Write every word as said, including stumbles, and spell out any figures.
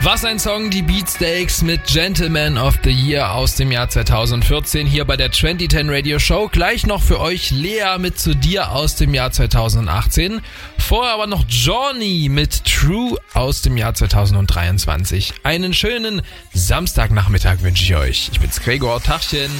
Was ein Song, die Beatsteaks mit Gentleman of the Year aus dem Jahr zweitausendvierzehn hier bei der zwanzig zehn Radio Show. Gleich noch für euch Lea mit Zu dir aus dem Jahr zweitausendachtzehn. Vorher aber noch Johnny mit True aus dem Jahr zweitausenddreiundzwanzig. Einen schönen Samstagnachmittag wünsche ich euch. Ich bin's Gregor, Tachchen.